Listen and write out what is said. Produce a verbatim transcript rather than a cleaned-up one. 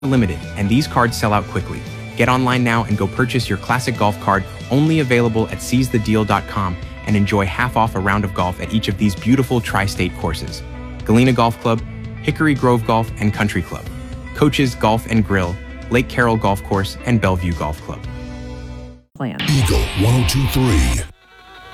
limited, and these cards sell out quickly. Get online now and go purchase your classic golf card, only available at seize the deal dot com, and enjoy half off a round of golf at each of these beautiful tri-state courses: Galena Golf Club, Hickory Grove Golf and Country Club, Coaches Golf and Grill, Lake Carroll Golf Course, and Bellevue Golf Club. Plan. Eagle one oh two three.